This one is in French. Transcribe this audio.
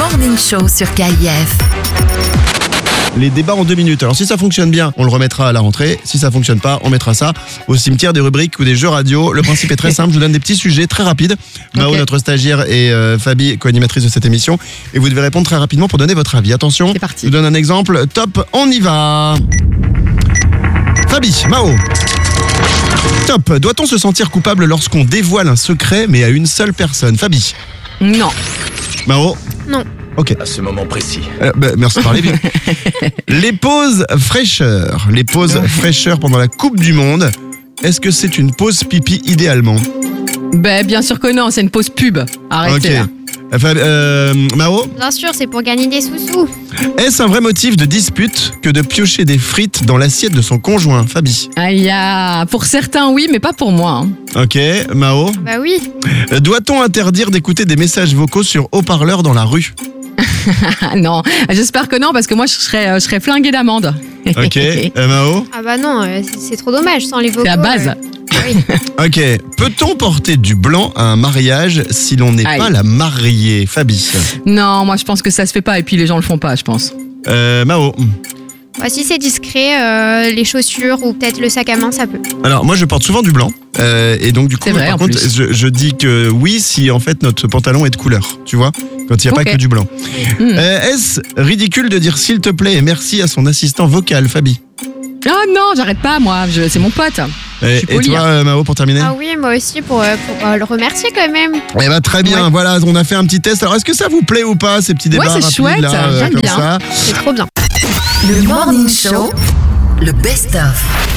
Morning Show sur KIF. Les débats en 2 minutes. Alors si ça fonctionne bien, on le remettra à la rentrée. Si ça fonctionne pas, on mettra ça au cimetière des rubriques ou des jeux radio. Le principe est très simple, je vous donne des petits sujets très rapides. Mao, notre stagiaire, et Fabi, co-animatrice de cette émission. Et vous devez répondre très rapidement pour donner votre avis. Attention, C'est parti. je vous donne un exemple. Top, on y va. Fabi, Mao. Top, doit-on se sentir coupable lorsqu'on dévoile un secret mais à une seule personne? Fabi. Non. Mao. Non. Ok. À ce moment précis. Merci de parler bien. Les pauses fraîcheur. Les pauses fraîcheur pendant la Coupe du Monde. Est-ce que c'est une pause pipi idéalement? Bien sûr que non, c'est une pause pub. Arrêtez là. Mao, Bien sûr, c'est pour gagner des sous-sous. est-ce un vrai motif de dispute que de piocher des frites dans l'assiette de son conjoint? Fabi. Aïe, pour certains oui, mais pas pour moi. Ok, Mao. Bah oui. Doit-on interdire d'écouter des messages vocaux sur haut-parleur dans la rue? Non, j'espère que non, parce que moi je serais flinguée d'amende. Ok, Mao. Ah bah non, c'est trop dommage sans les vocaux. C'est la base. Oui. Ok, peut-on porter du blanc à un mariage si l'on n'est Aïe. pas la mariée? Fabi. Non, moi je pense que ça se fait pas, et puis les gens le font pas, je pense. Mao. Bah, si c'est discret, les chaussures ou peut-être le sac à main, ça peut. Alors moi je porte souvent du blanc et donc du coup C'est vrai, par en contre plus. je dis que oui si en fait notre pantalon est de couleur, tu vois, quand il n'y a pas Ok. que du blanc. Est-ce ridicule de dire s'il te plaît et merci à son assistant vocal? Fabi. Ah non, j'arrête pas, moi, c'est mon pote. Et suis polie, toi Mao, pour terminer? Ah oui, moi aussi pour le remercier quand même. Eh ben, très bien, Ouais. voilà, on a fait un petit test. Alors est-ce que ça vous plaît ou pas, ces petits débats Ouais, c'est rapides chouette, là, j'aime comme bien. ça? C'est trop bien. Le Morning Show, le best-of.